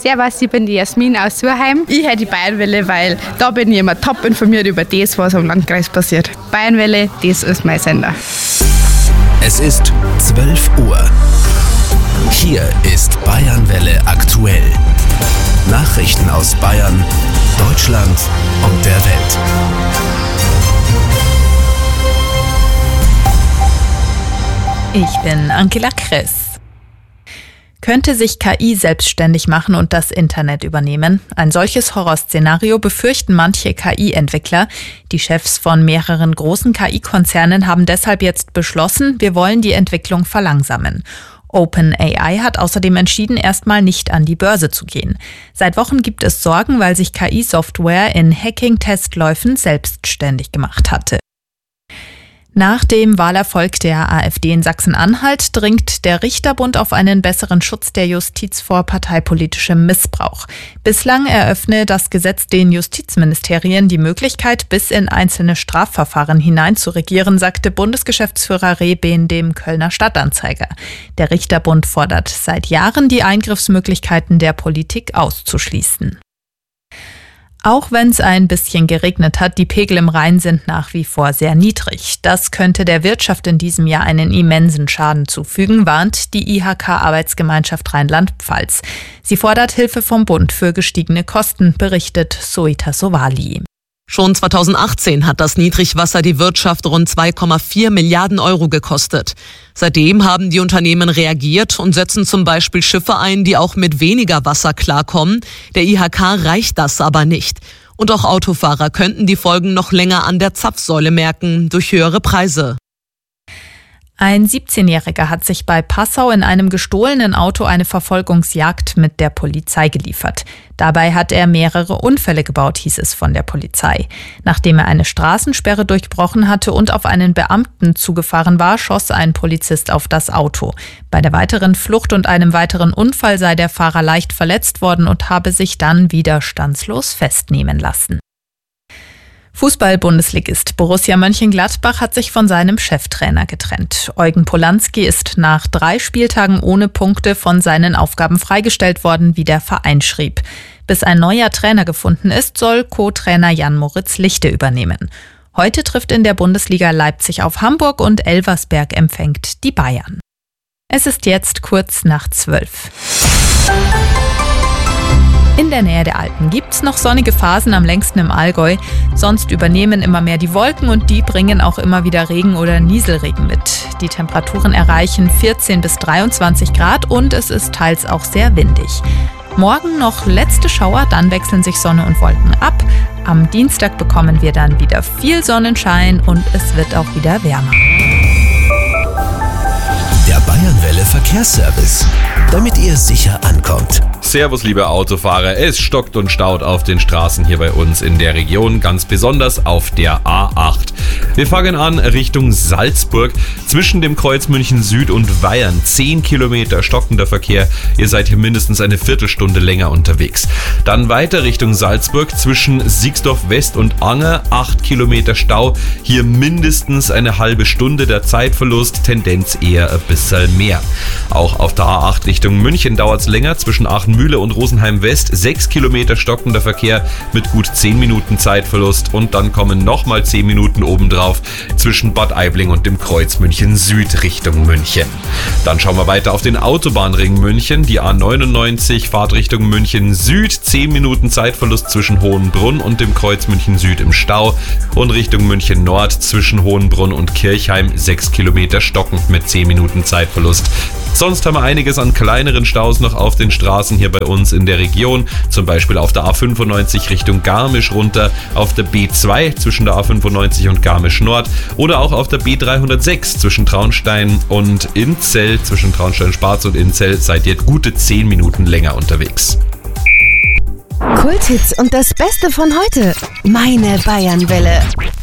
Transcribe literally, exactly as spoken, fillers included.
Servus, ich bin die Jasmin aus Surheim. Ich höre die Bayernwelle, weil da bin ich immer top informiert über das, was im Landkreis passiert. Bayernwelle, das ist mein Sender. Es ist zwölf Uhr. Hier ist Bayernwelle aktuell. Nachrichten aus Bayern, Deutschland und der Welt. Ich bin Angela Kress. Könnte sich K I selbstständig machen und das Internet übernehmen? Ein solches Horrorszenario befürchten manche K I-Entwickler. Die Chefs von mehreren großen K I-Konzernen haben deshalb jetzt beschlossen, wir wollen die Entwicklung verlangsamen. OpenAI hat außerdem entschieden, erstmal nicht an die Börse zu gehen. Seit Wochen gibt es Sorgen, weil sich K I-Software in Hacking-Testläufen selbstständig gemacht hatte. Nach dem Wahlerfolg der AfD in Sachsen-Anhalt dringt der Richterbund auf einen besseren Schutz der Justiz vor parteipolitischem Missbrauch. Bislang eröffne das Gesetz den Justizministerien die Möglichkeit, bis in einzelne Strafverfahren hinein zu regieren, sagte Bundesgeschäftsführer Rehbehn dem Kölner Stadtanzeiger. Der Richterbund fordert seit Jahren, die Eingriffsmöglichkeiten der Politik auszuschließen. Auch wenn es ein bisschen geregnet hat, die Pegel im Rhein sind nach wie vor sehr niedrig. Das könnte der Wirtschaft in diesem Jahr einen immensen Schaden zufügen, warnt die I H K-Arbeitsgemeinschaft Rheinland-Pfalz. Sie fordert Hilfe vom Bund für gestiegene Kosten, berichtet Soita Sowali. Schon zweitausendachtzehn hat das Niedrigwasser die Wirtschaft rund zwei Komma vier Milliarden Euro gekostet. Seitdem haben die Unternehmen reagiert und setzen zum Beispiel Schiffe ein, die auch mit weniger Wasser klarkommen. Der I H K reicht das aber nicht. Und auch Autofahrer könnten die Folgen noch länger an der Zapfsäule merken, durch höhere Preise. Ein siebzehnjähriger hat sich bei Passau in einem gestohlenen Auto eine Verfolgungsjagd mit der Polizei geliefert. Dabei hat er mehrere Unfälle gebaut, hieß es von der Polizei. Nachdem er eine Straßensperre durchbrochen hatte und auf einen Beamten zugefahren war, schoss ein Polizist auf das Auto. Bei der weiteren Flucht und einem weiteren Unfall sei der Fahrer leicht verletzt worden und habe sich dann widerstandslos festnehmen lassen. Fußball-Bundesligist Borussia Mönchengladbach hat sich von seinem Cheftrainer getrennt. Eugen Polanski ist nach drei Spieltagen ohne Punkte von seinen Aufgaben freigestellt worden, wie der Verein schrieb. Bis ein neuer Trainer gefunden ist, soll Co-Trainer Jan-Moritz Lichte übernehmen. Heute trifft in der Bundesliga Leipzig auf Hamburg und Elversberg empfängt die Bayern. Es ist jetzt kurz nach zwölf. In der Nähe der Alpen gibt's noch sonnige Phasen, am längsten im Allgäu. Sonst übernehmen immer mehr die Wolken und die bringen auch immer wieder Regen oder Nieselregen mit. Die Temperaturen erreichen vierzehn bis dreiundzwanzig Grad und es ist teils auch sehr windig. Morgen noch letzte Schauer, dann wechseln sich Sonne und Wolken ab. Am Dienstag bekommen wir dann wieder viel Sonnenschein und es wird auch wieder wärmer. Der Bayernwelle Verkehrsservice, damit ihr sicher ankommt. Servus, liebe Autofahrer. Es stockt und staut auf den Straßen hier bei uns in der Region, ganz besonders auf der A acht. Wir fangen an Richtung Salzburg, zwischen dem Kreuz München Süd und Weyern. zehn Kilometer stockender Verkehr. Ihr seid hier mindestens eine Viertelstunde länger unterwegs. Dann weiter Richtung Salzburg, zwischen Siegsdorf West und Anger. acht Kilometer Stau. Hier mindestens eine halbe Stunde. Der Zeitverlust, Tendenz eher ein bisschen mehr. Auch auf der A acht Richtung München dauert es länger, zwischen Aachenmühle und Rosenheim West. sechs Kilometer stockender Verkehr mit gut zehn Minuten Zeitverlust. Und dann kommen nochmal zehn Minuten obendrauf zwischen Bad Aibling und dem Kreuz München Süd Richtung München. Dann schauen wir weiter auf den Autobahnring München. Die A neunundneunzig Fahrtrichtung München Süd. zehn Minuten Zeitverlust zwischen Hohenbrunn und dem Kreuz München Süd im Stau. Und Richtung München Nord zwischen Hohenbrunn und Kirchheim. sechs Kilometer stockend mit zehn Minuten Zeitverlust. Sonst haben wir einiges an kleineren Staus noch auf den Straßen hier bei uns in der Region. Zum Beispiel auf der A fünfundneunzig Richtung Garmisch runter, auf der B zwei zwischen der A fünfundneunzig und Garmisch Nord oder auch auf der B dreihundertsechs zwischen Traunstein und Inzell, zwischen Traunstein-Sparz und Inzell seid ihr gute zehn Minuten länger unterwegs. Kulthits und das Beste von heute. Meine Bayernwelle.